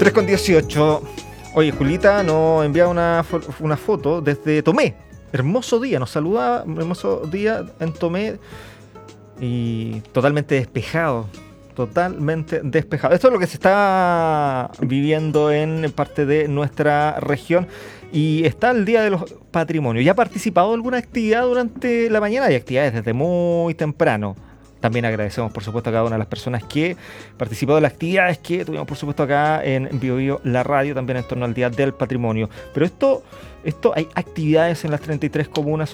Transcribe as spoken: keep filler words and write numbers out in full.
tres con dieciocho. Oye, Julita nos envía una, fo- una foto desde Tomé. Hermoso día, nos saluda. Hermoso día en Tomé. Y totalmente despejado. Totalmente despejado. Esto es lo que se está viviendo en parte de nuestra región. Y está el Día de los Patrimonios. ¿Ya ha participado en alguna actividad durante la mañana? Hay actividades desde muy temprano. También agradecemos, por supuesto, a cada una de las personas que participó de las actividades que tuvimos, por supuesto, acá en Bio Bio, la radio, también en torno al Día del Patrimonio. Pero esto, esto hay actividades en las treinta y tres comunas